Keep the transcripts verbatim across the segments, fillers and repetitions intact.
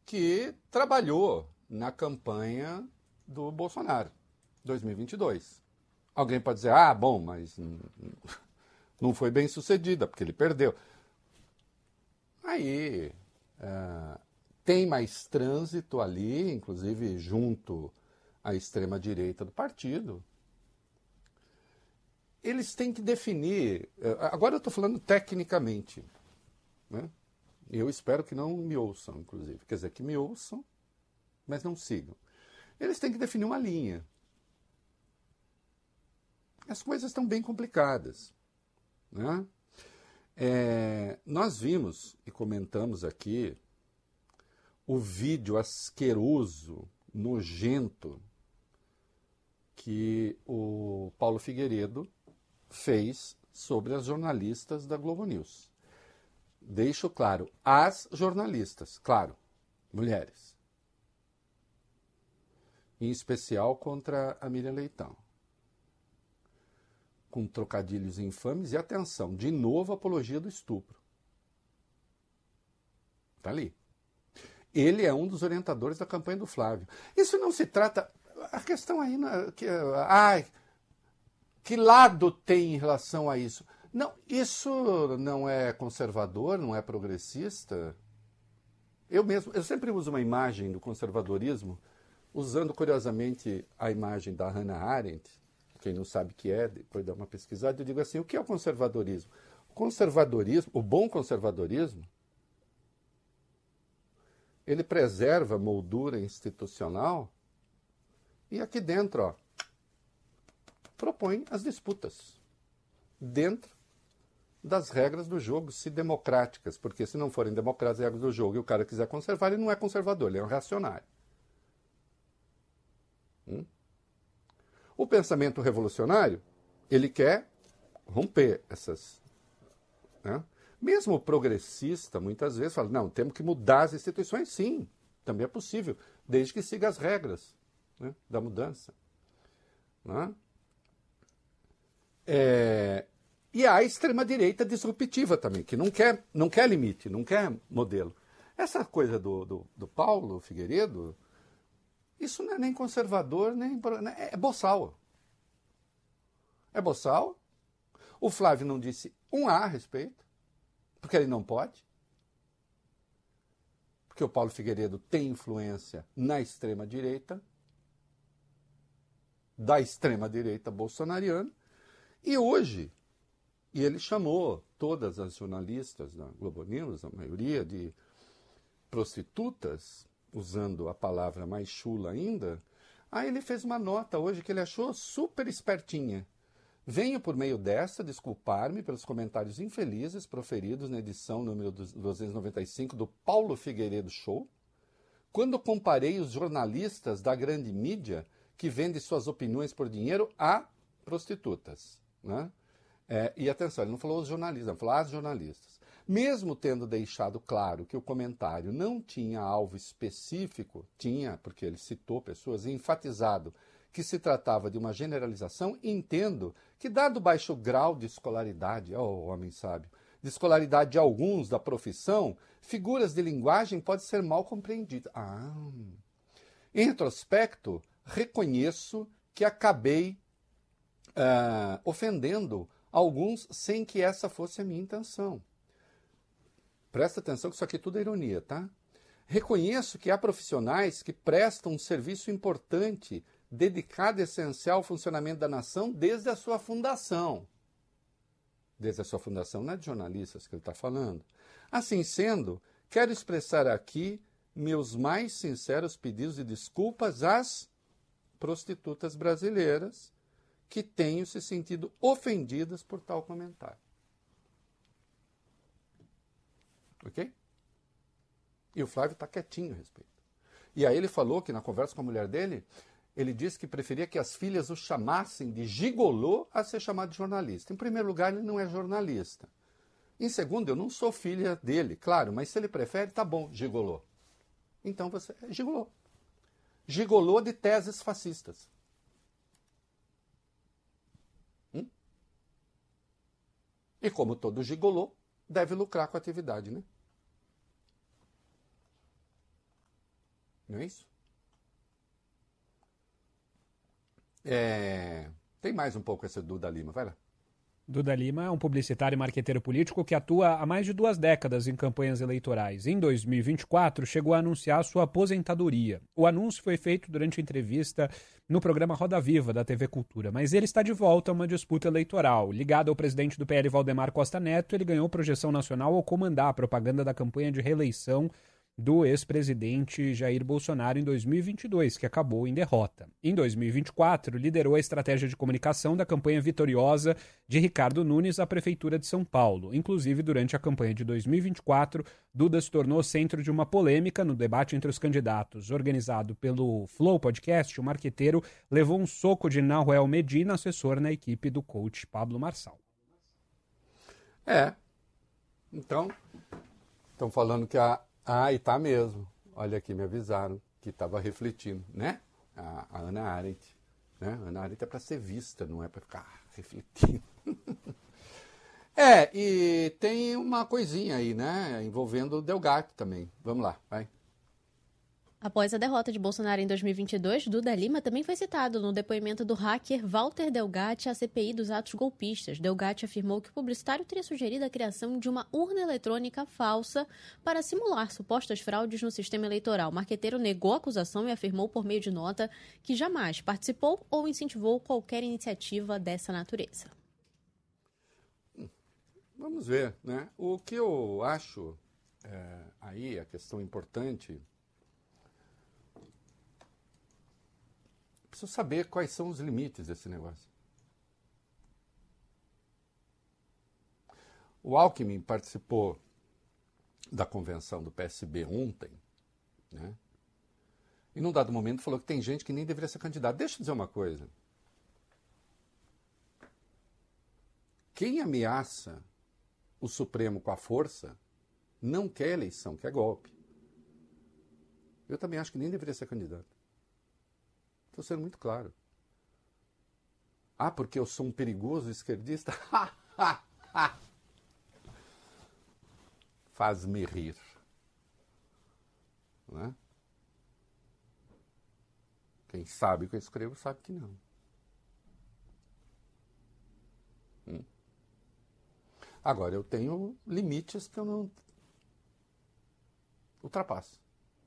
que trabalhou na campanha do Bolsonaro, dois mil e vinte e dois. Alguém pode dizer, ah, bom, mas não foi bem sucedida, porque ele perdeu. Aí uh, tem mais trânsito ali, inclusive junto à extrema-direita do partido. Eles têm que definir... Uh, agora eu estou falando tecnicamente, né? Eu espero que não me ouçam, inclusive. Quer dizer, que me ouçam, mas não sigam. Eles têm que definir uma linha. As coisas estão bem complicadas, né? É, nós vimos e comentamos aqui o vídeo asqueroso, nojento, que o Paulo Figueiredo fez sobre as jornalistas da Globo News. Deixo claro, as jornalistas, claro, mulheres. Em especial contra a Miriam Leitão. Com trocadilhos infames e, atenção, de novo, apologia do estupro. Está ali. Ele é um dos orientadores da campanha do Flávio. Isso não se trata... A questão aí... Não é que, ai, que lado tem em relação a isso? Não, isso não é conservador, não é progressista. Eu mesmo, eu sempre uso uma imagem do conservadorismo, usando, curiosamente, a imagem da Hannah Arendt. Quem não sabe o que é, depois dá uma pesquisada, eu digo assim, o que é o conservadorismo? O conservadorismo, o bom conservadorismo, ele preserva a moldura institucional e aqui dentro, ó, propõe as disputas dentro das regras do jogo, se democráticas, porque se não forem democráticas as regras do jogo e o cara quiser conservar, ele não é conservador, ele é um reacionário. Hum? O pensamento revolucionário, ele quer romper essas... Né? Mesmo o progressista, muitas vezes, fala, não, temos que mudar as instituições, sim, também é possível, desde que siga as regras, né, da mudança. Né? É... E há a extrema-direita disruptiva também, que não quer, não quer limite, não quer modelo. Essa coisa do, do, do Paulo Figueiredo... Isso não é nem conservador, nem... É boçal. É boçal. O Flávio não disse um A a respeito, porque ele não pode. Porque o Paulo Figueiredo tem influência na extrema-direita, da extrema-direita bolsonariana, e hoje, e ele chamou todas as jornalistas da Globo News, a maioria de prostitutas, usando a palavra mais chula ainda, aí ele fez uma nota hoje que ele achou super espertinha. Venho por meio desta desculpar-me pelos comentários infelizes proferidos na edição número duzentos e noventa e cinco do Paulo Figueiredo Show, quando comparei os jornalistas da grande mídia que vendem suas opiniões por dinheiro a prostitutas. Né? É, e atenção, ele não falou os jornalistas, ele falou as jornalistas. Mesmo tendo deixado claro que o comentário não tinha alvo específico, tinha, porque ele citou pessoas, e enfatizado que se tratava de uma generalização, entendo que, dado o baixo grau de escolaridade, oh, homem sábio, de escolaridade de alguns da profissão, figuras de linguagem podem ser mal compreendidas. Ah. Em retrospecto, reconheço que acabei uh, ofendendo alguns sem que essa fosse a minha intenção. Presta atenção que isso aqui tudo é ironia, tá? Reconheço que há profissionais que prestam um serviço importante, dedicado e essencial ao funcionamento da nação desde a sua fundação. Desde a sua fundação, não é de jornalistas que ele está falando. Assim sendo, quero expressar aqui meus mais sinceros pedidos de desculpas às prostitutas brasileiras que tenham se sentido ofendidas por tal comentário. Ok? E o Flávio está quietinho a respeito. E aí ele falou que na conversa com a mulher dele, ele disse que preferia que as filhas o chamassem de gigolô a ser chamado de jornalista. Em primeiro lugar, ele não é jornalista. Em segundo, eu não sou filha dele, claro, mas se ele prefere, tá bom, gigolô. Então você é gigolô. Gigolô de teses fascistas. Hum? E como todo gigolô, deve lucrar com a atividade, né? Não é isso? É... Tem mais um pouco esse Duda Lima, vai lá. Duda Lima é um publicitário e marqueteiro político que atua há mais de duas décadas em campanhas eleitorais. Em dois mil e vinte e quatro, chegou a anunciar sua aposentadoria. O anúncio foi feito durante entrevista no programa Roda Viva, da T V Cultura. Mas ele está de volta a uma disputa eleitoral. Ligado ao presidente do P L, Valdemar Costa Neto, ele ganhou projeção nacional ao comandar a propaganda da campanha de reeleição do ex-presidente Jair Bolsonaro em dois mil e vinte e dois, que acabou em derrota. Em dois mil e vinte e quatro, liderou a estratégia de comunicação da campanha vitoriosa de Ricardo Nunes à Prefeitura de São Paulo. Inclusive, durante a campanha de dois mil e vinte e quatro, Duda se tornou centro de uma polêmica no debate entre os candidatos. Organizado pelo Flow Podcast, o marqueteiro levou um soco de Nahuel Medina, assessor na equipe do coach Pablo Marçal. É. Então, estão falando que a Ah, e tá mesmo. Olha aqui, me avisaram que estava refletindo, né? A, a Ana Arendt. Né? A Ana Arendt é para ser vista, não é para ficar refletindo. É, e tem uma coisinha aí, né? Envolvendo o Delgatti também. Vamos lá, vai. Após a derrota de Bolsonaro em dois mil e vinte e dois, Duda Lima também foi citado no depoimento do hacker Walter Delgatti à C P I dos atos golpistas. Delgatti afirmou que o publicitário teria sugerido a criação de uma urna eletrônica falsa para simular supostas fraudes no sistema eleitoral. O marqueteiro negou a acusação e afirmou por meio de nota que jamais participou ou incentivou qualquer iniciativa dessa natureza. Vamos ver, né? O que eu acho é, aí, a questão importante... Preciso saber quais são os limites desse negócio. O Alckmin participou da convenção do P S B ontem, né? E num dado momento falou que tem gente que nem deveria ser candidato. Deixa eu dizer uma coisa. Quem ameaça o Supremo com a força não quer eleição, quer golpe. Eu também acho que nem deveria ser candidato. Estou sendo muito claro. Ah, porque eu sou um perigoso esquerdista? Faz-me rir. Não é? Quem sabe o que eu escrevo sabe que não. Hum. Agora, eu tenho limites que eu não ultrapasso.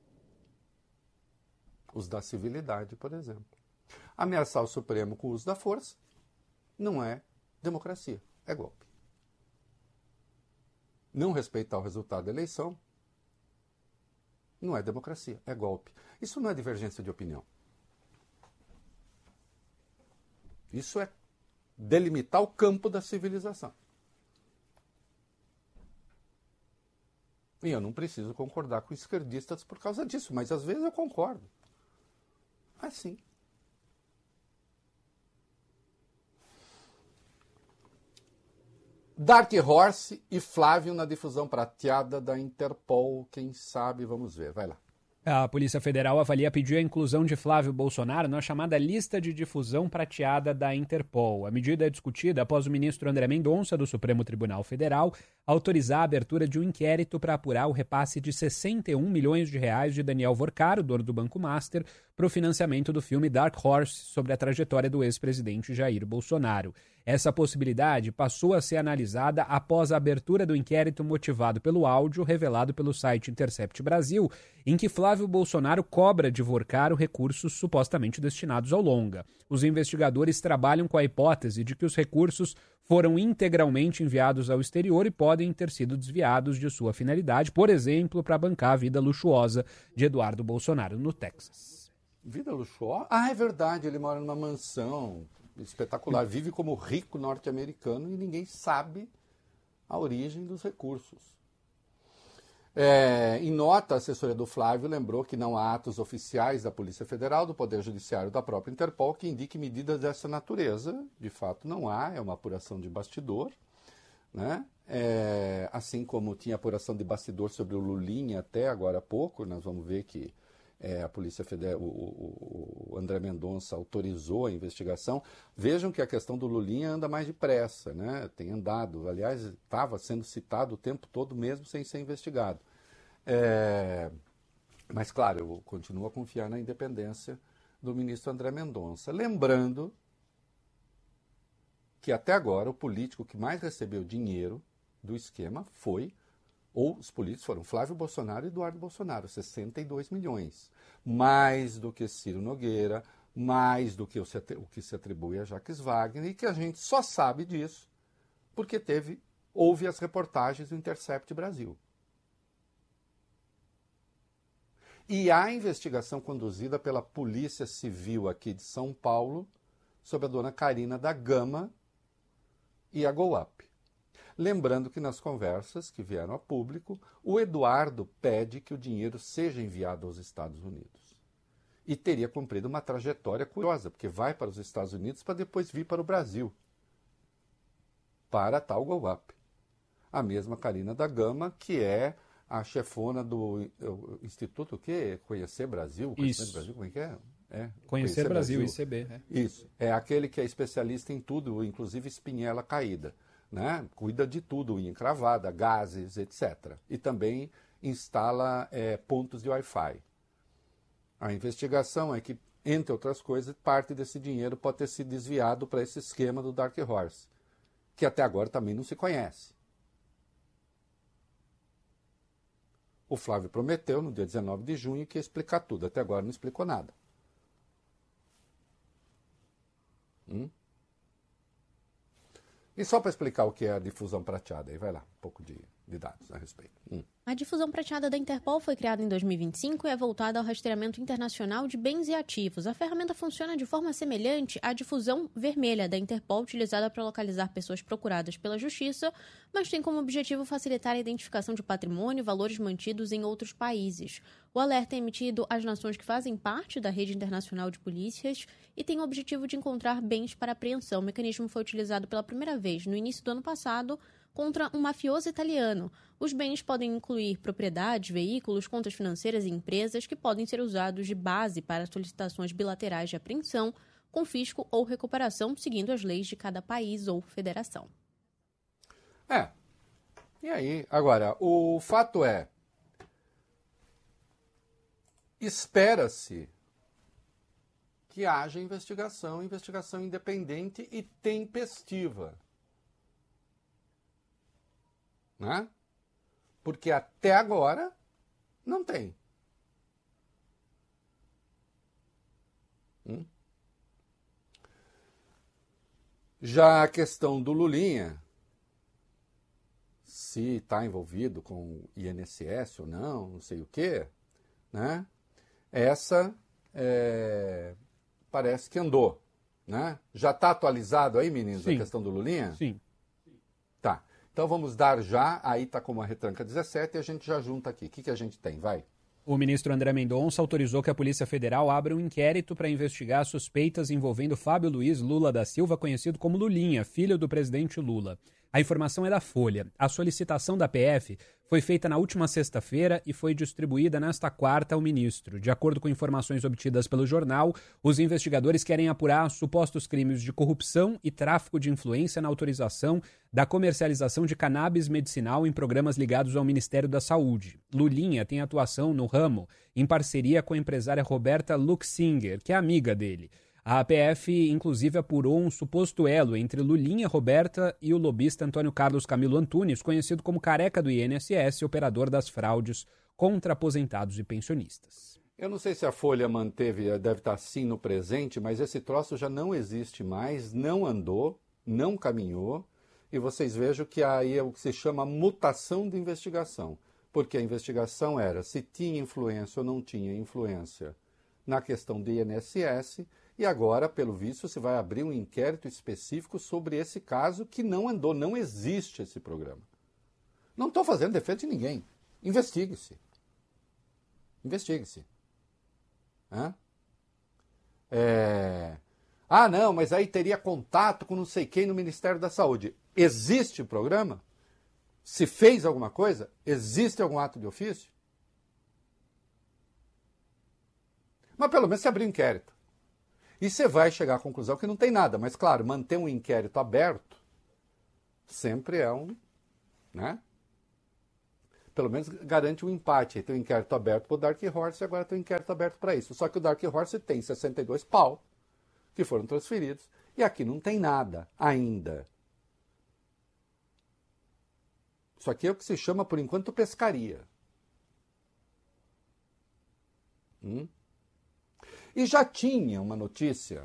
Os da civilidade, por exemplo. Ameaçar o Supremo com o uso da força não é democracia, é golpe. Não respeitar o resultado da eleição não é democracia, é golpe. Isso não é divergência de opinião. Isso é delimitar o campo da civilização. E eu não preciso concordar com esquerdistas por causa disso, mas às vezes eu concordo. Assim. Dark Horse e Flávio na difusão prateada da Interpol. Quem sabe, vamos ver. Vai lá. A Polícia Federal avalia pedir a inclusão de Flávio Bolsonaro na chamada lista de difusão prateada da Interpol. A medida é discutida após o ministro André Mendonça, do Supremo Tribunal Federal, autorizar a abertura de um inquérito para apurar o repasse de sessenta e um milhões de reais de Daniel Vorcaro, dono do Banco Master, para o financiamento do filme Dark Horse sobre a trajetória do ex-presidente Jair Bolsonaro. Essa possibilidade passou a ser analisada após a abertura do inquérito motivado pelo áudio revelado pelo site Intercept Brasil, em que Flávio Bolsonaro cobra de Vorcaro recursos supostamente destinados ao longa. Os investigadores trabalham com a hipótese de que os recursos foram integralmente enviados ao exterior e podem ter sido desviados de sua finalidade, por exemplo, para bancar a vida luxuosa de Eduardo Bolsonaro no Texas. Vida luxuosa? Ah, é verdade, ele mora numa mansão espetacular, vive como rico norte-americano e ninguém sabe a origem dos recursos. É, em nota, a assessoria do Flávio lembrou que não há atos oficiais da Polícia Federal, do Poder Judiciário da própria Interpol que indiquem medidas dessa natureza. De fato, não há, é uma apuração de bastidor, né? É, assim como tinha apuração de bastidor sobre o Lulinha até agora há pouco, nós vamos ver que É, a Polícia Federal, o, o, o André Mendonça autorizou a investigação. Vejam que a questão do Lulinha anda mais depressa, né? Tem andado, aliás, estava sendo citado o tempo todo mesmo sem ser investigado. É, Mas, claro, eu continuo a confiar na independência do ministro André Mendonça. Lembrando que até agora o político que mais recebeu dinheiro do esquema foi, ou os políticos foram Flávio Bolsonaro e Eduardo Bolsonaro, sessenta e dois milhões. Mais do que Ciro Nogueira, mais do que o que se atribui a Jacques Wagner, e que a gente só sabe disso porque teve, houve as reportagens do Intercept Brasil. E há investigação conduzida pela Polícia Civil aqui de São Paulo sobre a dona Carina da Gama e a Go Up. Lembrando que nas conversas que vieram a público, o Eduardo pede que o dinheiro seja enviado aos Estados Unidos. E teria cumprido uma trajetória curiosa, porque vai para os Estados Unidos para depois vir para o Brasil, para a tal Go Up. A mesma Carina da Gama, que é a chefona do Instituto, o quê? Conhecer Brasil? Isso. Brasil, como é que é? é Conhecer, Conhecer Brasil, Brasil, I C B. É. Isso. É aquele que é especialista em tudo, inclusive espinhela caída. Né? Cuida de tudo, unha encravada, gases, etcétera. E também instala é, pontos de Wi-Fi. A investigação é que, entre outras coisas, parte desse dinheiro pode ter sido desviado para esse esquema do Dark Horse, que até agora também não se conhece. O Flávio prometeu, no dia dezenove de junho, que ia explicar tudo. Até agora não explicou nada. Hum? E só para explicar o que é a difusão prateada, aí vai lá, um pouco de, de dados a respeito. Hum. A difusão prateada da Interpol foi criada em dois mil e vinte e cinco e é voltada ao rastreamento internacional de bens e ativos. A ferramenta funciona de forma semelhante à difusão vermelha da Interpol, utilizada para localizar pessoas procuradas pela Justiça, mas tem como objetivo facilitar a identificação de patrimônio e valores mantidos em outros países. O alerta é emitido às nações que fazem parte da rede internacional de polícias e tem o objetivo de encontrar bens para apreensão. O mecanismo foi utilizado pela primeira vez no início do ano passado contra um mafioso italiano. Os bens podem incluir propriedades, veículos, contas financeiras e empresas que podem ser usados de base para solicitações bilaterais de apreensão, confisco ou recuperação, seguindo as leis de cada país ou federação. É. E aí? Agora, o fato é, espera-se que haja investigação, investigação independente e tempestiva. Né? Porque até agora não tem. Hum? Já a questão do Lulinha, se está envolvido com I N S S ou não, não sei o quê, né? Essa é, parece que andou. Né? Já está atualizado aí, meninos, Sim. a questão do Lulinha? Sim. Tá. Então vamos dar já, aí está como a retranca dezessete e a gente já junta aqui. O que, que a gente tem? Vai. O ministro André Mendonça autorizou que a Polícia Federal abra um inquérito para investigar suspeitas envolvendo Fábio Luiz Lula da Silva, conhecido como Lulinha, filho do presidente Lula. A informação é da Folha. A solicitação da P F foi feita na última sexta-feira e foi distribuída nesta quarta ao ministro. De acordo com informações obtidas pelo jornal, os investigadores querem apurar supostos crimes de corrupção e tráfico de influência na autorização da comercialização de cannabis medicinal em programas ligados ao Ministério da Saúde. Lulinha tem atuação no ramo em parceria com a empresária Roberta Luxinger, que é amiga dele. A P F, inclusive, apurou um suposto elo entre Lulinha, Roberta e o lobista Antônio Carlos Camilo Antunes, conhecido como Careca do I N S S, operador das fraudes contra aposentados e pensionistas. Eu não sei se a Folha manteve, deve estar sim no presente, mas esse troço já não existe mais, não andou, não caminhou, e vocês vejam que aí é o que se chama mutação de investigação, porque a investigação era se tinha influência ou não tinha influência na questão do I N S S, e agora, pelo visto, se vai abrir um inquérito específico sobre esse caso que não andou, não existe esse programa. Não estou fazendo defesa de ninguém. Investigue-se. Investigue-se. Hã? É... Ah, não, mas aí teria contato com não sei quem no Ministério da Saúde. Existe o programa? Se fez alguma coisa? Existe algum ato de ofício? Mas pelo menos se abrir um inquérito. E você vai chegar à conclusão que não tem nada. Mas, claro, manter um inquérito aberto sempre é um... né? pelo menos garante um empate. Tem um inquérito aberto para o Dark Horse e agora tem um inquérito aberto para isso. Só que o Dark Horse tem sessenta e dois pau que foram transferidos e aqui não tem nada ainda. Isso aqui é o que se chama, por enquanto, pescaria. Hum? E já tinha uma notícia,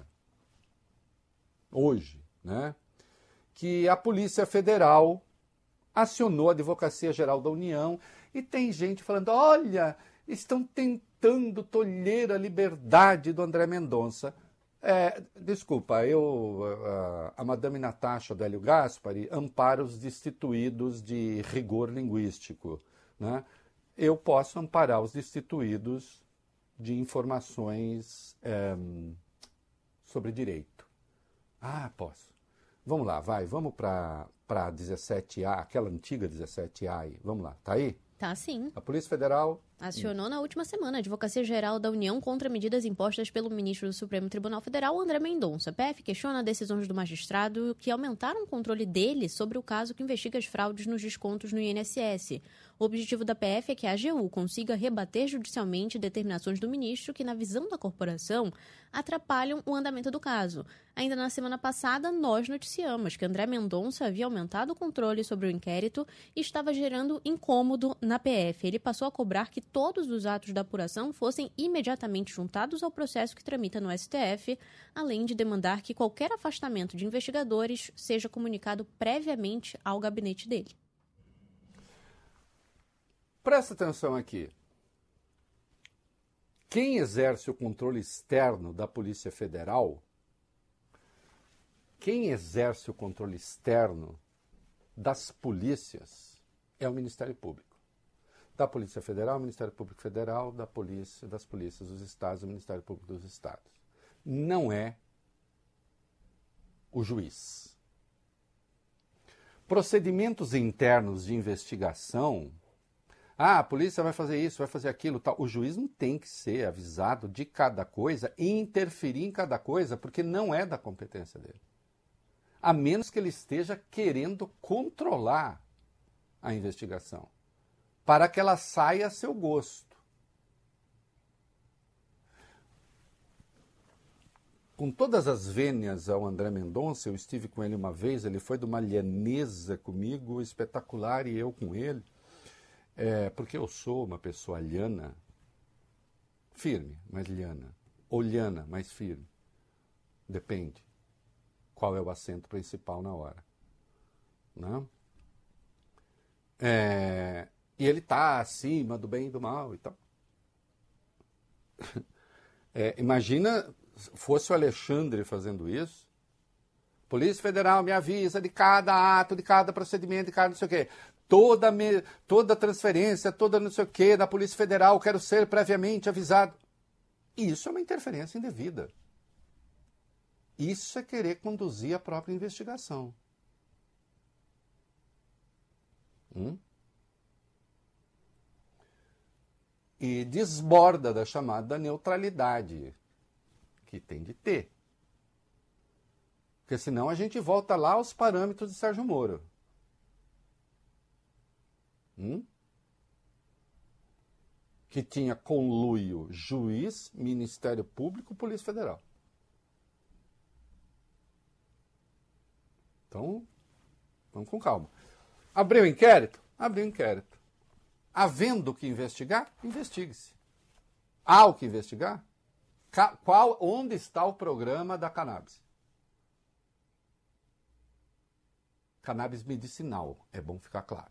hoje, né, que a Polícia Federal acionou a Advocacia Geral da União e tem gente falando, olha, estão tentando tolher a liberdade do André Mendonça. É, desculpa, eu, a, a Madame Natasha do Hélio Gaspari ampara os destituídos de rigor linguístico, né? Eu posso amparar os destituídos de informações é, sobre direito. Ah, posso. Vamos lá, vai, vamos para a dezessete A, aquela antiga dezessete A aí. Vamos lá, tá aí? Tá sim. A Polícia Federal acionou na última semana a Advocacia Geral da União contra medidas impostas pelo ministro do Supremo Tribunal Federal, André Mendonça. A P F questiona decisões do magistrado que aumentaram o controle dele sobre o caso que investiga as fraudes nos descontos no I N S S. O objetivo da P F é que a A G U consiga rebater judicialmente determinações do ministro que, na visão da corporação, atrapalham o andamento do caso. Ainda na semana passada, nós noticiamos que André Mendonça havia aumentado o controle sobre o inquérito e estava gerando incômodo na P F. Ele passou a cobrar que todos os atos da apuração fossem imediatamente juntados ao processo que tramita no S T F, além de demandar que qualquer afastamento de investigadores seja comunicado previamente ao gabinete dele. Presta atenção aqui. Quem exerce o controle externo da Polícia Federal, quem exerce o controle externo das polícias é o Ministério Público. Da Polícia Federal, o Ministério Público Federal, da polícia, das polícias dos estados, o Ministério Público dos estados. Não é o juiz. Procedimentos internos de investigação, ah, a polícia vai fazer isso, vai fazer aquilo, tal. O juiz não tem que ser avisado de cada coisa e interferir em cada coisa, porque não é da competência dele. A menos que ele esteja querendo controlar a investigação, para que ela saia a seu gosto. Com todas as vênias ao André Mendonça, eu estive com ele uma vez, ele foi de uma lianeza comigo espetacular e eu com ele. É, porque eu sou uma pessoa liana, firme, mas liana. Ou liana, mais firme. Depende qual é o assento principal na hora. Né? É, e ele está acima do bem e do mal e tal. É, imagina fosse o Alexandre fazendo isso. Polícia Federal me avisa de cada ato, de cada procedimento, de cada não sei o quê. Toda, me, toda transferência, toda não sei o quê da Polícia Federal, quero ser previamente avisado. Isso é uma interferência indevida. Isso é querer conduzir a própria investigação. Hum? E desborda da chamada neutralidade, que tem de ter. Porque senão a gente volta lá aos parâmetros de Sérgio Moro. Hum? Que tinha conluio juiz, Ministério Público, Polícia Federal. Então, vamos com calma. Abriu inquérito? Abriu inquérito. Havendo o que investigar, investigue-se. Há o que investigar? Qual, onde está o programa da cannabis? Cannabis medicinal, é bom ficar claro.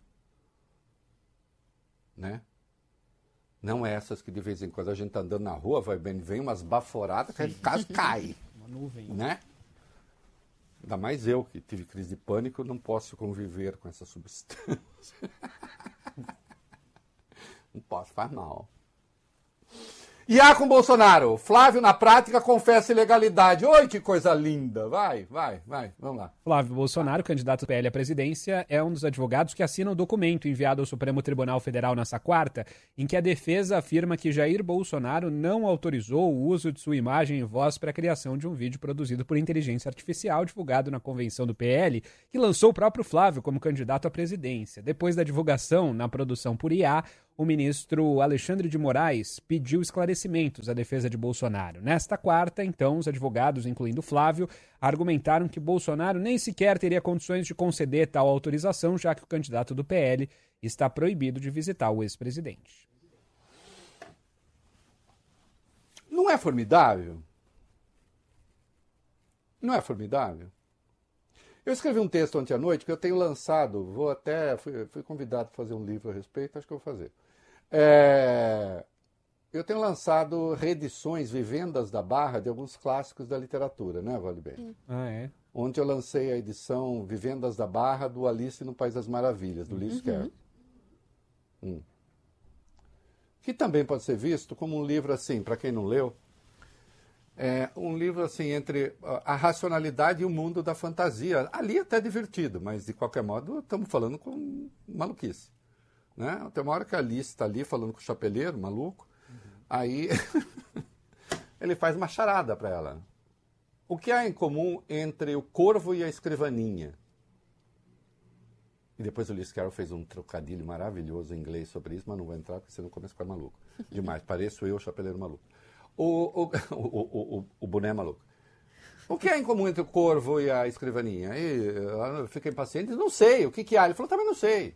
Né? Não essas que de vez em quando a gente está andando na rua, vai bem, vem umas baforadas, que caso cai. Uma nuvem. Né? Ainda mais eu, que tive crise de pânico, não posso conviver com essa substância. Não posso, faz mal. E há com Bolsonaro. Flávio, na prática, confessa ilegalidade. Oi, que coisa linda. Vai, vai, vai. Vamos lá. Flávio Bolsonaro, candidato do P L à presidência, é um dos advogados que assina o documento enviado ao Supremo Tribunal Federal nesta quarta, em que a defesa afirma que Jair Bolsonaro não autorizou o uso de sua imagem e voz para a criação de um vídeo produzido por inteligência artificial divulgado na convenção do P L, que lançou o próprio Flávio como candidato à presidência. Depois da divulgação na produção por I A, o ministro Alexandre de Moraes pediu esclarecimentos à defesa de Bolsonaro. Nesta quarta, então, os advogados, incluindo Flávio, argumentaram que Bolsonaro nem sequer teria condições de conceder tal autorização, já que o candidato do P L está proibido de visitar o ex-presidente. Não é formidável? Não é formidável? Eu escrevi um texto ontem à noite que eu tenho lançado, vou até, fui, fui convidado para fazer um livro a respeito, acho que eu vou fazer. É, eu tenho lançado reedições, vivendas da Barra de alguns clássicos da literatura, né, Vale Bem? Ah, é? Ontem eu lancei a edição Vivendas da Barra do Alice no País das Maravilhas, do Lewis Carroll. Hum. Que também pode ser visto como um livro assim, para quem não leu, é um livro assim entre a racionalidade e o mundo da fantasia. Ali é até divertido, mas de qualquer modo estamos falando com maluquice. Né? Tem uma hora que a Alice está ali falando com o chapeleiro, maluco, uhum. Aí ele faz uma charada para ela. O que há em comum entre o corvo e a escrivaninha? E depois o Lewis Carroll fez um trocadilho maravilhoso em inglês sobre isso, mas não vou entrar porque você não começa a ficar maluco. Demais, pareço eu, chapeleiro maluco. O, o, o, o, o boné maluco. O que há em comum entre o corvo e a escrivaninha? Aí ela fica impaciente, não sei, o que, que há? Ele falou, também não sei.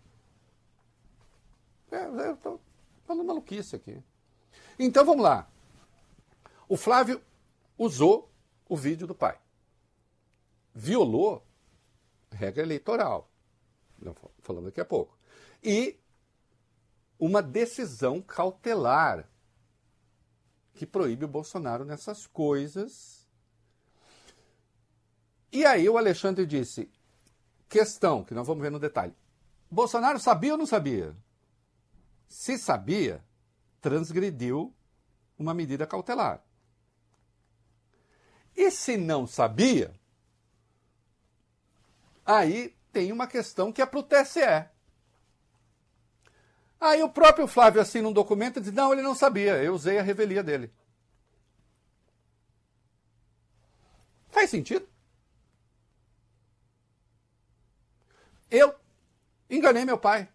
É, eu estou falando maluquice aqui. Então vamos lá. O Flávio usou o vídeo do pai. Violou regra eleitoral. Falando daqui a pouco. E uma decisão cautelar que proíbe o Bolsonaro nessas coisas. E aí o Alexandre disse, questão, que nós vamos ver no detalhe. Bolsonaro sabia ou não sabia? Se sabia, transgrediu uma medida cautelar. E se não sabia, aí tem uma questão que é para o T S E. Aí o próprio Flávio assina um documento e diz, não, ele não sabia, eu usei a revelia dele. Faz sentido? Eu enganei meu pai.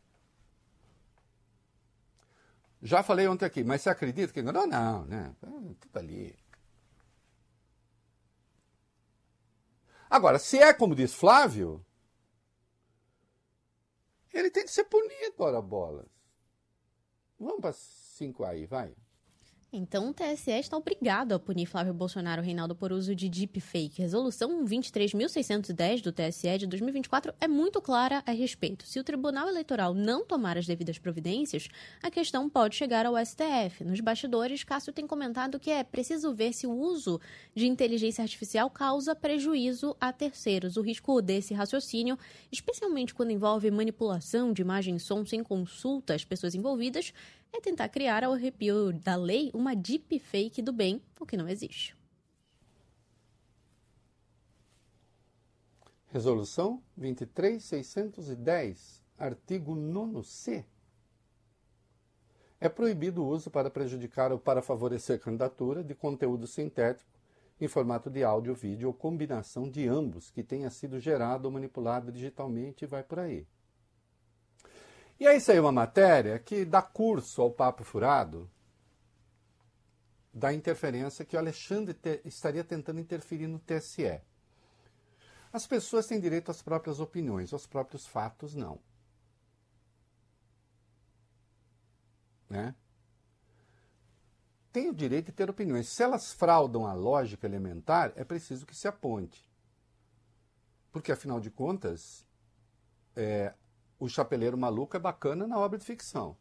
Já falei ontem aqui, mas você acredita que enganou? Não, né? Tudo ali. Agora, se é como diz Flávio, ele tem que ser punido, ora bolas. Vamos para cinco aí, vai. Então, o T S E está obrigado a punir Flávio Bolsonaro Reinaldo por uso de deepfake. Resolução vinte e três mil seiscentos e dez do T S E de dois mil e vinte e quatro é muito clara a respeito. Se o Tribunal Eleitoral não tomar as devidas providências, a questão pode chegar ao S T F. Nos bastidores, Cássio tem comentado que é preciso ver se o uso de inteligência artificial causa prejuízo a terceiros. O risco desse raciocínio, especialmente quando envolve manipulação de imagem e som sem consulta às pessoas envolvidas, é tentar criar, ao arrepio da lei, uma deepfake do bem, o que não existe. Resolução vinte e três mil seiscentos e dez, artigo nono C. É proibido o uso para prejudicar ou para favorecer candidatura de conteúdo sintético em formato de áudio, vídeo ou combinação de ambos que tenha sido gerado ou manipulado digitalmente e vai por aí. E aí saiu uma matéria que dá curso ao papo furado da interferência que o Alexandre te, estaria tentando interferir no T S E. As pessoas têm direito às próprias opiniões, aos próprios fatos não. Né? Tem o direito de ter opiniões. Se elas fraudam a lógica elementar, é preciso que se aponte. Porque, afinal de contas, é, o chapeleiro maluco é bacana na obra de ficção.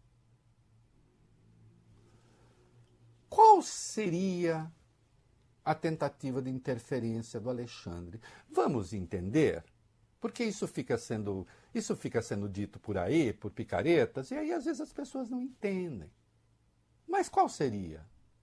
Qual seria a tentativa de interferência do Alexandre? Vamos entender? Porque isso fica sendo, isso fica sendo dito por aí, por picaretas, e aí às vezes as pessoas não entendem. Mas qual seria?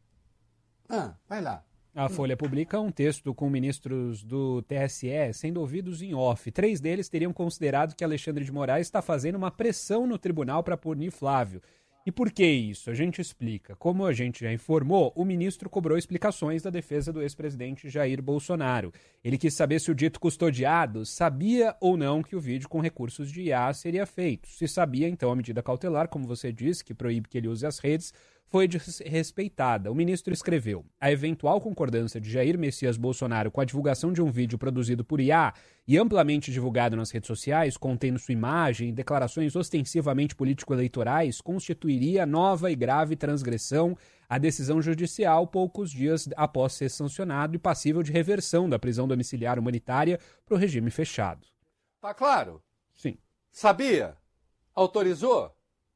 Ah, vai lá. A Folha publica um texto com ministros do T S E sendo ouvidos em off. Três deles teriam considerado que Alexandre de Moraes está fazendo uma pressão no tribunal para punir Flávio. E por que isso? A gente explica. Como a gente já informou, o ministro cobrou explicações da defesa do ex-presidente Jair Bolsonaro. Ele quis saber se o dito custodiado sabia ou não que o vídeo com recursos de I A seria feito. Se sabia, então a medida cautelar, como você disse, que proíbe que ele use as redes, foi desrespeitada. O ministro escreveu: a eventual concordância de Jair Messias Bolsonaro com a divulgação de um vídeo produzido por I A e amplamente divulgado nas redes sociais, contendo sua imagem e declarações ostensivamente político-eleitorais, constituiria nova e grave transgressão à decisão judicial poucos dias após ser sancionado e passível de reversão da prisão domiciliar humanitária para o regime fechado. Tá claro? Sim. Sabia? Autorizou?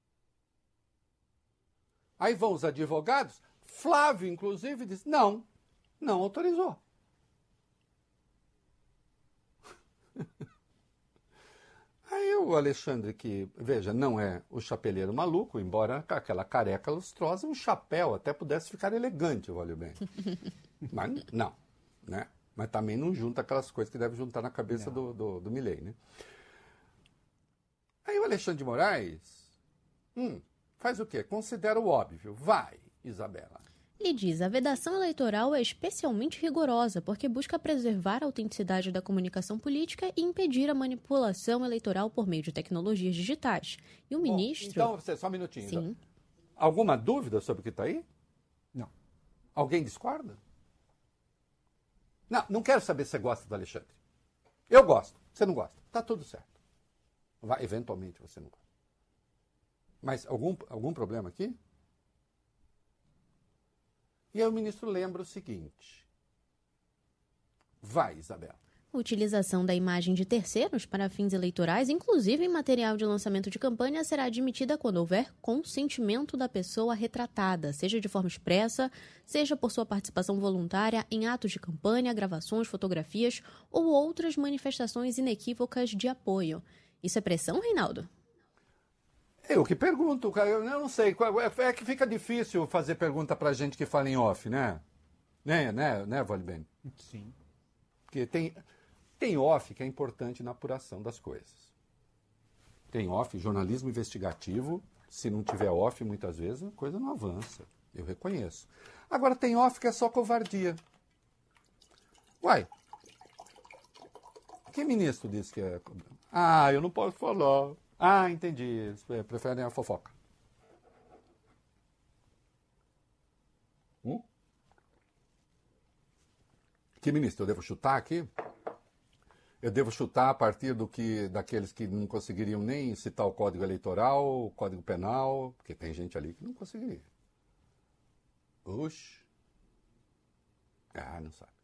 Aí vão os advogados, Flávio, inclusive, diz, não, não autorizou. Aí o Alexandre, que, veja, não é o chapeleiro maluco, embora com aquela careca lustrosa, um chapéu até pudesse ficar elegante, olha bem. Mas não, né? Mas também não junta aquelas coisas que deve juntar na cabeça do, do, do Milei, né? Aí o Alexandre de Moraes, hum, faz o quê? Considera o óbvio. Vai, Isabela. Ele diz, a vedação eleitoral é especialmente rigorosa porque busca preservar a autenticidade da comunicação política e impedir a manipulação eleitoral por meio de tecnologias digitais. E o Bom, ministro... então, você, só um minutinho. Sim. Então. Alguma dúvida sobre o que está aí? Não. Alguém discorda? Não, não quero saber se você gosta do Alexandre. Eu gosto. Você não gosta. Tá tudo certo. Vai, eventualmente você não gosta. Mas algum, algum problema aqui? E aí o ministro lembra o seguinte. Vai, Isabela. Utilização da imagem de terceiros para fins eleitorais, inclusive em material de lançamento de campanha, será admitida quando houver consentimento da pessoa retratada, seja de forma expressa, seja por sua participação voluntária em atos de campanha, gravações, fotografias ou outras manifestações inequívocas de apoio. Isso é pressão, Reinaldo? Eu que pergunto, eu não sei. É que fica difícil fazer pergunta pra gente que fala em off, né? Né, né, né, Valben? Sim. Porque tem, tem off que é importante na apuração das coisas. Tem off, jornalismo investigativo, se não tiver off, muitas vezes a coisa não avança. Eu reconheço. Agora tem off que é só covardia. Uai, que ministro disse que é... Ah, eu não posso falar. Ah, entendi. Eles preferem a fofoca. Hum? Que ministro? Eu devo chutar aqui? Eu devo chutar a partir do que, daqueles que não conseguiriam nem citar o Código Eleitoral, o Código Penal, porque tem gente ali que não conseguiria. Oxe. Ah, não sabe.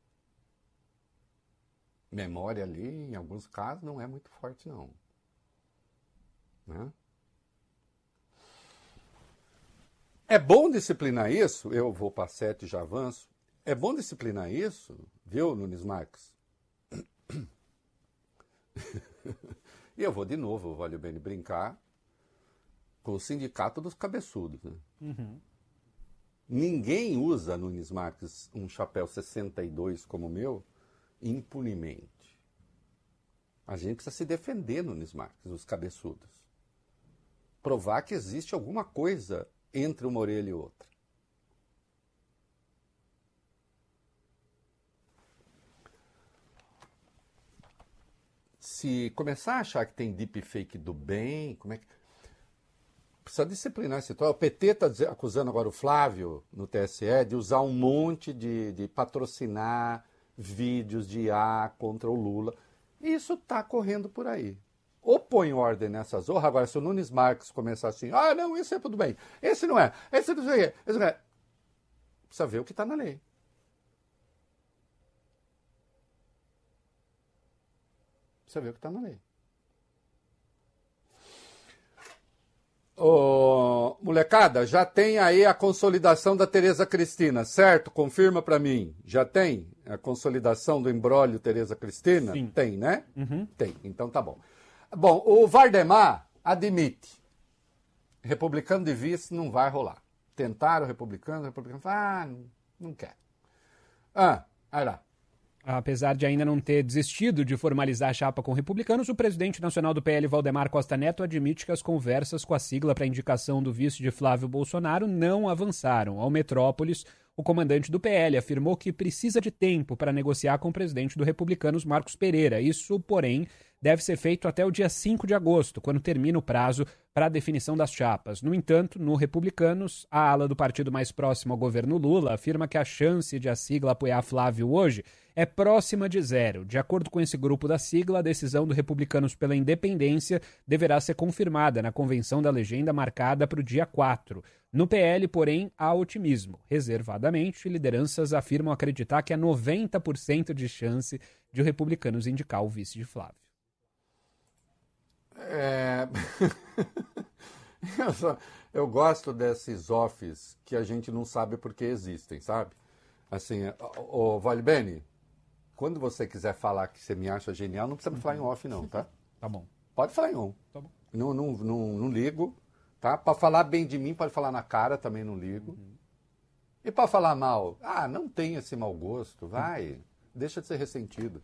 Memória ali, em alguns casos, não é muito forte, não. Né? É bom disciplinar isso, eu vou para sete e já avanço. É bom disciplinar isso, viu, Nunes Marques? E eu vou de novo, vale bem brincar, com o sindicato dos cabeçudos. Né? Uhum. Ninguém usa, Nunes Marques, um chapéu sessenta e dois como o meu, impunemente. A gente precisa se defender, Nunes Marques, os cabeçudos. Provar que existe alguma coisa entre uma orelha e outra. Se começar a achar que tem deepfake do bem, como é que... Precisa disciplinar esse troço. O P T está acusando agora o Flávio, no T S E, de usar um monte de, de patrocinar vídeos de I A contra o Lula. Isso está correndo por aí. Ou põe ordem nessa zorra. Agora, se o Nunes Marques começar assim, ah, não, esse é tudo bem, esse não é, esse não é, esse não é. Precisa ver o que está na lei. Precisa ver o que está na lei. Ô, molecada, já tem aí a consolidação da Tereza Cristina, certo? Confirma para mim. Já tem a consolidação do imbróglio Tereza Cristina? Sim. Tem, né? Uhum. Tem, então tá bom. Bom, o Vardemar admite. Republicano de vice não vai rolar. Tentaram republicano, o republicano fala, ah, Não quer. Ah, aí lá. Apesar de ainda não ter desistido de formalizar a chapa com republicanos, o presidente nacional do P L, Valdemar Costa Neto, admite que as conversas com a sigla para a indicação do vice de Flávio Bolsonaro não avançaram. Ao Metrópolis, o comandante do P L afirmou que precisa de tempo para negociar com o presidente do Republicanos, Marcos Pereira. Isso, porém, deve ser feito até o dia cinco de agosto, quando termina o prazo para a definição das chapas. No entanto, no Republicanos, a ala do partido mais próximo ao governo Lula afirma que a chance de a sigla apoiar Flávio hoje é próxima de zero. De acordo com esse grupo da sigla, a decisão do Republicanos pela Independência deverá ser confirmada na convenção da legenda marcada para o dia quatro. No P L, porém, há otimismo. Reservadamente, lideranças afirmam acreditar que há noventa por cento de chance de o Republicanos indicar o vice de Flávio. É... eu, só... eu gosto desses offs que a gente não sabe por que existem, sabe? Assim, ô, ô Valibene, quando você quiser falar que você me acha genial, não precisa me falar em off não, tá? Tá bom. Pode falar em on. Tá bom. Não, não, não, não ligo, tá? Para falar bem de mim, pode falar na cara, também não ligo. Uhum. E para falar mal, ah, não tem esse mau gosto, vai, uhum. Deixa de ser ressentido.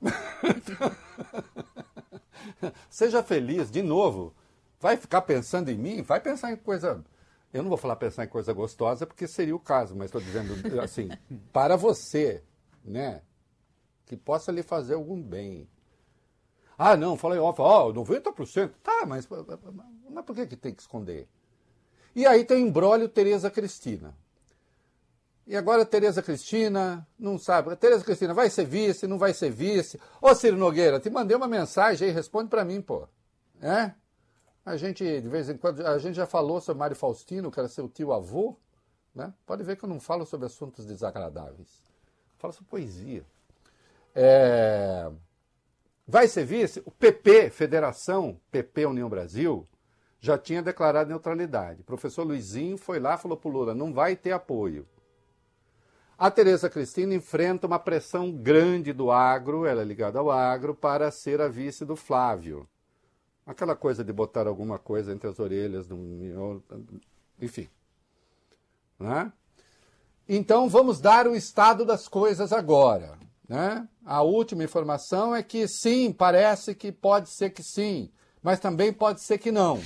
Seja feliz, de novo. Vai ficar pensando em mim? Vai pensar em coisa... Eu não vou falar pensar em coisa gostosa, porque seria o caso, mas estou dizendo assim, para você, né? Que possa lhe fazer algum bem. Ah, não, falei off, ó, oh, noventa por cento. Tá, mas, mas por que, que tem que esconder? E aí tem o imbróglio Tereza Cristina. E agora Tereza Cristina, não sabe. Tereza Cristina vai ser vice, não vai ser vice. Ô Ciro Nogueira, te mandei uma mensagem aí, responde para mim, pô. É? A gente, de vez em quando, a gente já falou sobre Mário Faustino, que era seu tio-avô, né? Pode ver que eu não falo sobre assuntos desagradáveis. Falo sobre poesia. É... Vai ser vice? O P P, Federação P P União Brasil, já tinha declarado neutralidade. O professor Luizinho foi lá e falou para o Lula, não vai ter apoio. A Tereza Cristina enfrenta uma pressão grande do agro, ela é ligada ao agro, para ser a vice do Flávio. Aquela coisa de botar alguma coisa entre as orelhas, do... enfim. Né? Então vamos dar o estado das coisas agora. Né? A última informação é que sim, parece que pode ser que sim, mas também pode ser que não.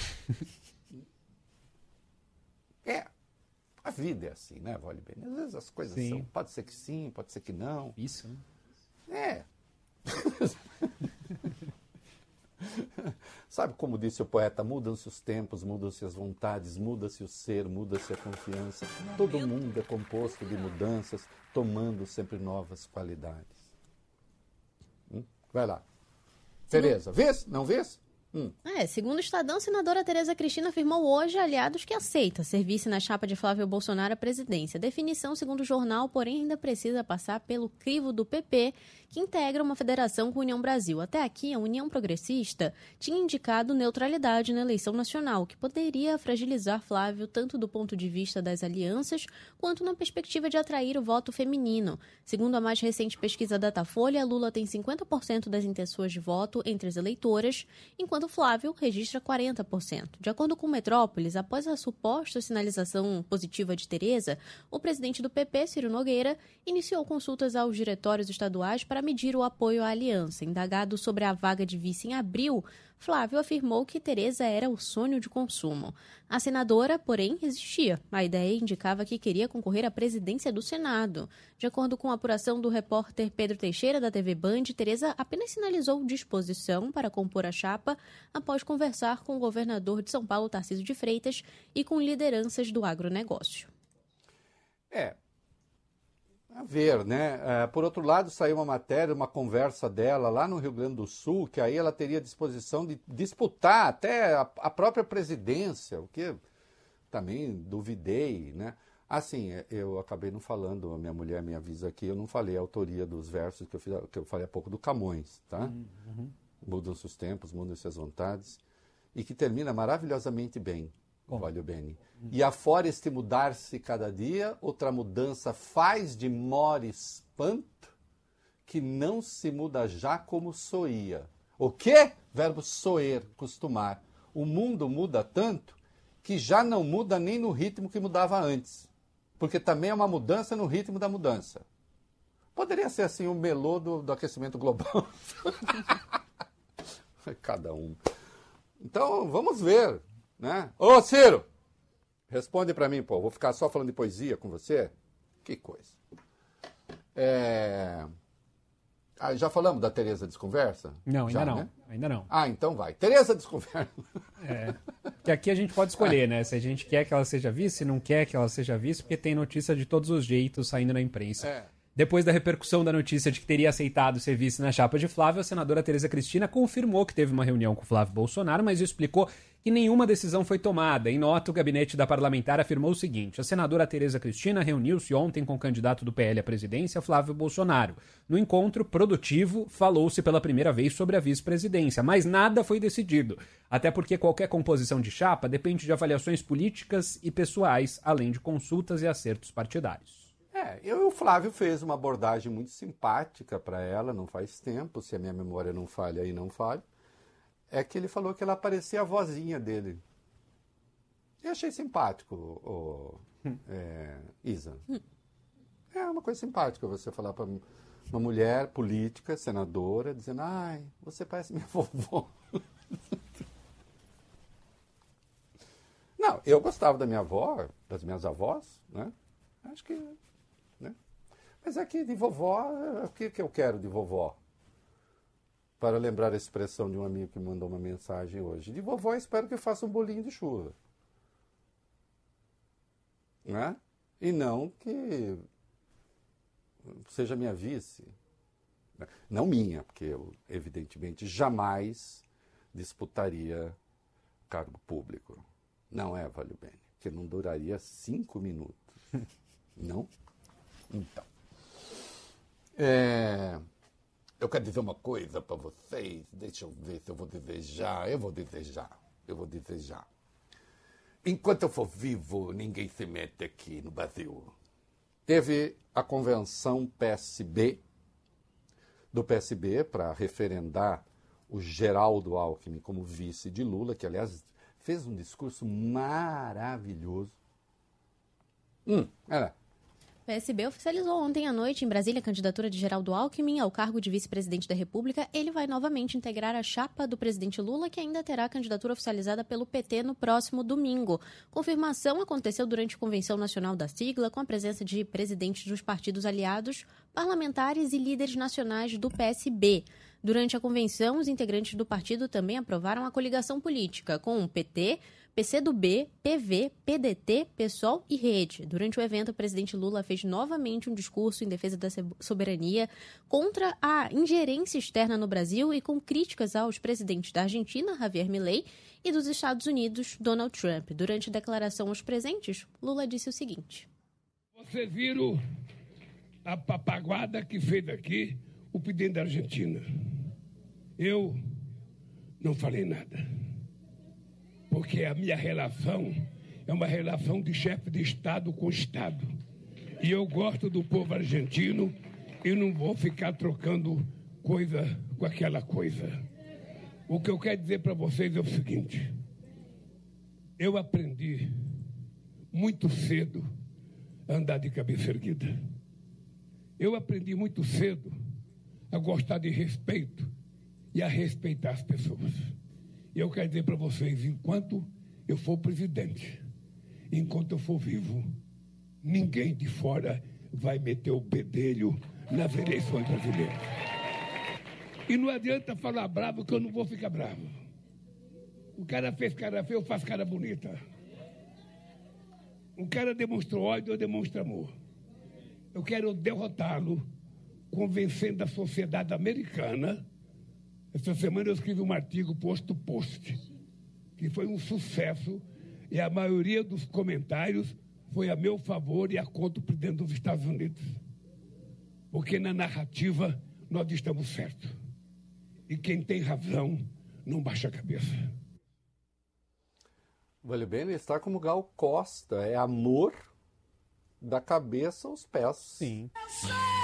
É, a vida é assim, né, Valibene? Às vezes as coisas sim. São, pode ser que sim, pode ser que não. Isso, né? É. Sabe como disse o poeta, mudam-se os tempos, mudam-se as vontades, muda-se o ser, muda-se a confiança. Todo mundo é composto de mudanças, tomando sempre novas qualidades. Hum? Vai lá. Tereza, vês? Não vês? Hum. É, segundo o Estadão, a senadora Tereza Cristina afirmou hoje a aliados que aceita ser vice na chapa de Flávio Bolsonaro à presidência. Definição, segundo o jornal, porém, ainda precisa passar pelo crivo do P P, que integra uma federação com a União Brasil. Até aqui, a União Progressista tinha indicado neutralidade na eleição nacional, que poderia fragilizar Flávio tanto do ponto de vista das alianças, quanto na perspectiva de atrair o voto feminino. Segundo a mais recente pesquisa Datafolha, Lula tem cinquenta por cento das intenções de voto entre as eleitoras, enquanto Flávio registra quarenta por cento. De acordo com o Metrópolis, após a suposta sinalização positiva de Tereza, o presidente do P P, Ciro Nogueira, iniciou consultas aos diretórios estaduais para medir o apoio à aliança. Indagado sobre a vaga de vice em abril, Flávio afirmou que Tereza era o sonho de consumo. A senadora, porém, resistia. A ideia indicava que queria concorrer à presidência do Senado. De acordo com a apuração do repórter Pedro Teixeira, da T V Band, Tereza apenas sinalizou disposição para compor a chapa após conversar com o governador de São Paulo, Tarcísio de Freitas, e com lideranças do agronegócio. É. A ver, né? É, por outro lado, saiu uma matéria, uma conversa dela lá no Rio Grande do Sul, que aí ela teria disposição de disputar até a, a própria presidência, o que também duvidei, né? Assim, eu acabei não falando, a minha mulher me avisa aqui, eu não falei a autoria dos versos que eu, fiz, que eu falei há pouco do Camões, tá? Uhum. Mudam-se os tempos, mudam-se as vontades, e que termina maravilhosamente bem. Olha, Beni. E afora este mudar-se cada dia, outra mudança faz de mora espanto, que não se muda já como soía. O quê? Verbo soer, costumar. O mundo muda tanto que já não muda nem no ritmo que mudava antes. porque também é uma mudança no ritmo da mudança. Poderia ser assim o melô do, do aquecimento global. Cada um. Então, vamos ver, né? Ô, Ciro! Responde para mim, pô. Vou ficar só falando de poesia com você? Que coisa. É... Ah, já falamos da Tereza Desconversa? Não, ainda já, não. Né? Ainda não. Ah, então vai. Tereza Desconversa. É. Que aqui a gente pode escolher, né? Se a gente quer que ela seja vice, se não quer que ela seja vice, porque tem notícia de todos os jeitos saindo na imprensa. É. Depois da repercussão da notícia de que teria aceitado ser vice na chapa de Flávio, a senadora Tereza Cristina confirmou que teve uma reunião com Flávio Bolsonaro, mas explicou que nenhuma decisão foi tomada. Em nota, o gabinete da parlamentar afirmou o seguinte: a senadora Tereza Cristina reuniu-se ontem com o candidato do P L à presidência, Flávio Bolsonaro. No encontro produtivo, falou-se pela primeira vez sobre a vice-presidência, mas nada foi decidido, até porque qualquer composição de chapa depende de avaliações políticas e pessoais, além de consultas e acertos partidários. É, eu, o Flávio fez uma abordagem muito simpática para ela, não faz tempo, se a minha memória não falha aí, não falha. É que ele falou que ela parecia a vozinha dele. Eu achei simpático, o, hum. é, Isa. Hum. É uma coisa simpática você falar para uma mulher política, senadora, dizendo: ai, você parece minha vovó. Não, eu gostava da minha avó, das minhas avós, né? Acho que... Né? Mas aqui de vovó, o que, que eu quero de vovó? Para lembrar a expressão de um amigo que mandou uma mensagem hoje. De vovó, espero que faça um bolinho de chuva. Né? E não que seja minha vice. Não minha, porque eu, evidentemente, jamais disputaria cargo público. Não é, Valeu Bene, que não duraria cinco minutos. Não? Então. É, eu quero dizer uma coisa para vocês. Deixa eu ver se eu vou desejar. Eu vou desejar. Eu vou desejar. Enquanto eu for vivo, ninguém se mete aqui no Brasil. Teve a convenção P S B, do P S B, para referendar o Geraldo Alckmin como vice de Lula, que, aliás, fez um discurso maravilhoso. Hum, era... O P S B oficializou ontem à noite em Brasília a candidatura de Geraldo Alckmin ao cargo de vice-presidente da República. Ele vai novamente integrar a chapa do presidente Lula, que ainda terá a candidatura oficializada pelo P T no próximo domingo. Confirmação aconteceu durante a convenção nacional da sigla, com a presença de presidentes dos partidos aliados, parlamentares e líderes nacionais do P S B. Durante a convenção, os integrantes do partido também aprovaram a coligação política com o P T, P C do B, P V, P D T, PSOL e Rede. Durante o evento, o presidente Lula fez novamente um discurso em defesa da soberania contra a ingerência externa no Brasil e com críticas aos presidentes da Argentina, Javier Milei, e dos Estados Unidos, Donald Trump. Durante a declaração aos presentes, Lula disse o seguinte: Vocês viram a papaguada que fez aqui o presidente da Argentina. Eu não falei nada, porque a minha relação é uma relação de chefe de Estado com Estado. E eu gosto do povo argentino e não vou ficar trocando coisa com aquela coisa. O que eu quero dizer para vocês é o seguinte: eu aprendi muito cedo a andar de cabeça erguida. Eu aprendi muito cedo a gostar de respeito e a respeitar as pessoas. E eu quero dizer para vocês, enquanto eu for presidente, enquanto eu for vivo, ninguém de fora vai meter o bedelho nas eleições brasileiras. E não adianta falar bravo, que eu não vou ficar bravo. O cara fez cara feia, eu faço cara bonita. O cara demonstrou ódio, eu demonstro amor. Eu quero derrotá-lo, convencendo a sociedade americana. Essa semana eu escrevi um artigo posto post, que foi um sucesso, e a maioria dos comentários foi a meu favor e a contra o presidente dos Estados Unidos. Porque na narrativa nós estamos certos. E quem tem razão não baixa a cabeça. Valeu Bene está como Gal Costa, é amor da cabeça aos pés. Sim.